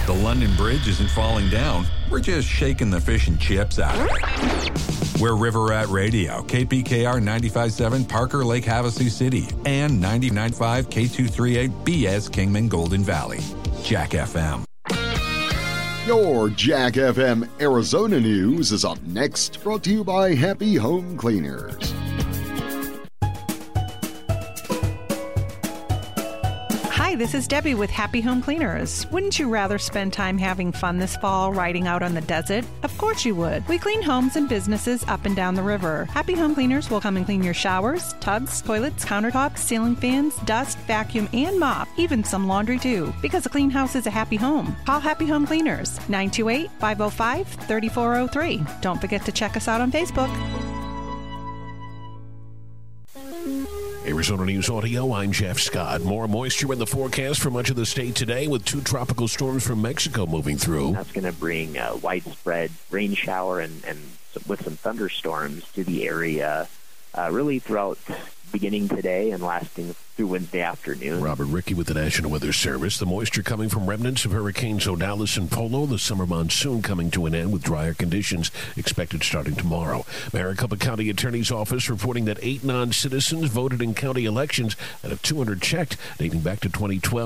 The London Bridge isn't falling down. We're just shaking the fish and chips out of it. We're River Rat Radio, KPKR 95.7 Parker Lake Havasu City, and 99.5 K238 BS Kingman Golden Valley. Jack FM. Your Jack FM Arizona News is up next, brought to you by Happy Home Cleaners. Hi, this is Debbie with Happy Home Cleaners. Wouldn't you rather spend time having fun this fall riding out on the desert? Of course you would. We clean homes and businesses up and down the river. Happy Home Cleaners will come and clean your showers, tubs, toilets, countertops, ceiling fans, dust, vacuum, and mop, even some laundry too. Because a clean house is a happy home. Call Happy Home Cleaners, 928-505-3403. Don't forget to check us out on Facebook. Arizona News Audio, I'm Jeff Scott. More moisture in the forecast for much of the state today with 2 tropical storms from Mexico moving through. That's going to bring a widespread rain shower and with some thunderstorms to the area really throughout beginning today and lasting through Wednesday afternoon. Robert Rickey with the National Weather Service. The moisture coming from remnants of Hurricanes Odalis and Polo. The summer monsoon coming to an end with drier conditions expected starting tomorrow. Maricopa County Attorney's Office reporting that 8 non-citizens voted in county elections out of 200 checked dating back to 2012.